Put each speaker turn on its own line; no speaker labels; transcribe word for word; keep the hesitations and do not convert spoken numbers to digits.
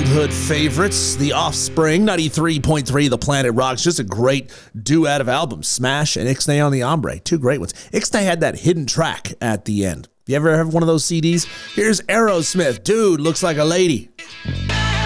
childhood favorites, The Offspring, ninety-three point three The Planet Rocks. Just a great duet of albums, Smash and Ixnay on the Hombre. Two great ones. Ixnay had that hidden track at the end. You ever have one of those C Ds? Here's Aerosmith. Dude looks like a lady.